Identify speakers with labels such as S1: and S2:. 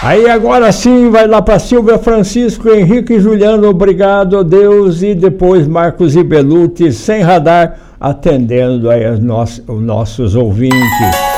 S1: Aí agora sim vai lá para Silvia Francisco, Henrique e Juliano, obrigado, Deus, e depois Marcos e Beluti, sem radar, atendendo aí os nossos ouvintes.